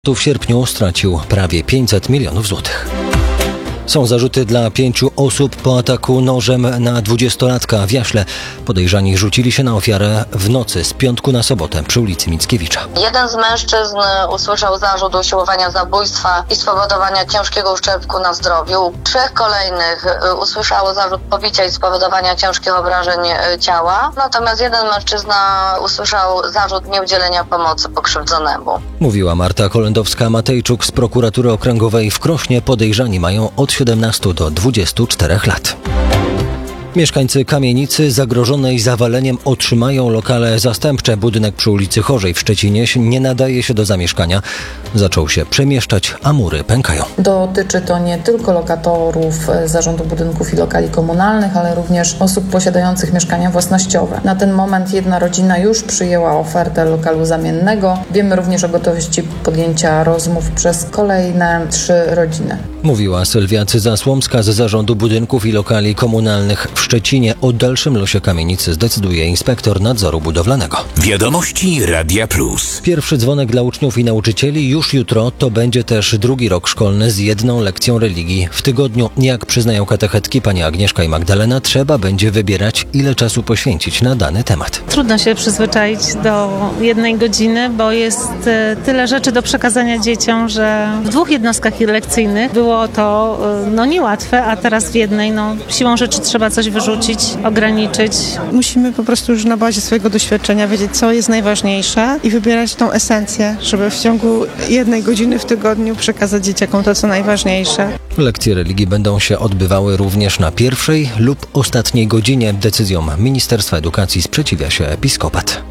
W sierpniu stracił prawie 500 milionów złotych. Są zarzuty dla 5 osób po ataku nożem na 20-latka w Jaśle. Podejrzani rzucili się na ofiarę w nocy z piątku na sobotę przy ulicy Mickiewicza. Jeden z mężczyzn usłyszał zarzut usiłowania zabójstwa i spowodowania ciężkiego uszczerbku na zdrowiu. 3 kolejnych usłyszało zarzut pobicia i spowodowania ciężkich obrażeń ciała. Natomiast jeden mężczyzna usłyszał zarzut nieudzielenia pomocy pokrzywdzonemu. Mówiła Marta Kolendowska-Matejczuk z prokuratury okręgowej w Krośnie. Podejrzani mają od 17 do 24 lat. Mieszkańcy kamienicy zagrożonej zawaleniem otrzymają lokale zastępcze. Budynek przy ulicy Chorzej w Szczecinie nie nadaje się do zamieszkania. Zaczął się przemieszczać, a mury pękają. Dotyczy to nie tylko lokatorów zarządu budynków i lokali komunalnych, ale również osób posiadających mieszkania własnościowe. Na ten moment jedna rodzina już przyjęła ofertę lokalu zamiennego. Wiemy również o gotowości podjęcia rozmów przez kolejne 3 rodziny. Mówiła Sylwia Cyza-Słomska z zarządu budynków i lokali komunalnych w Szczecinie. O dalszym losie kamienicy zdecyduje inspektor nadzoru budowlanego. Wiadomości Radia Plus. Pierwszy dzwonek dla uczniów i nauczycieli już jutro. To będzie też drugi rok szkolny z 1 lekcją religii w tygodniu. Jak przyznają katechetki pani Agnieszka i Magdalena, trzeba będzie wybierać, ile czasu poświęcić na dany temat. Trudno się przyzwyczaić do 1 godziny, bo jest tyle rzeczy do przekazania dzieciom, że w 2 jednostkach lekcyjnych było to niełatwe, a teraz w jednej siłą rzeczy trzeba coś wyrzucić, ograniczyć. Musimy po prostu już na bazie swojego doświadczenia wiedzieć, co jest najważniejsze i wybierać tą esencję, żeby w ciągu 1 godziny w tygodniu przekazać dzieciakom to, co najważniejsze. Lekcje religii będą się odbywały również na pierwszej lub ostatniej godzinie. Decyzjom Ministerstwa Edukacji sprzeciwia się episkopat.